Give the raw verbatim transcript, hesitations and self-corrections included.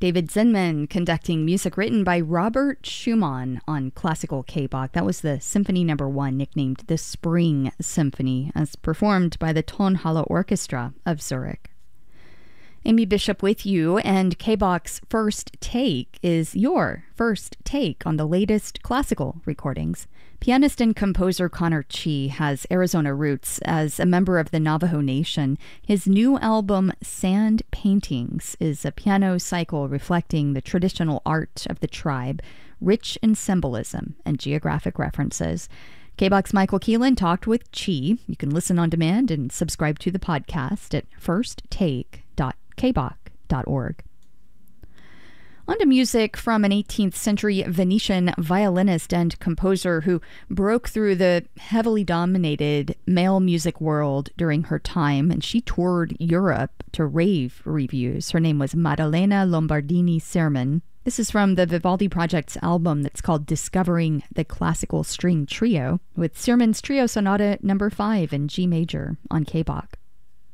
David Zinman conducting music written by Robert Schumann on classical K-Bach. That was the Symphony Number One, nicknamed the Spring Symphony, as performed by the Tonhalle Orchestra of Zurich. Amy Bishop with you, and K-Bach's First Take is your first take on the latest classical recordings. Pianist and composer Connor Chee has Arizona roots as a member of the Navajo Nation. His new album, Sand Paintings, is a piano cycle reflecting the traditional art of the tribe, rich in symbolism and geographic references. K-Bach's Michael Keelan talked with Chee. You can listen on demand and subscribe to the podcast at first take dot k bach dot org. On to music from an eighteenth century Venetian violinist and composer who broke through the heavily dominated male music world during her time, and she toured Europe to rave reviews. Her name was Maddalena Lombardini Sirman. This is from the Vivaldi Project's album that's called Discovering the Classical String Trio, with Sirman's Trio Sonata number five in G major on K-Bach.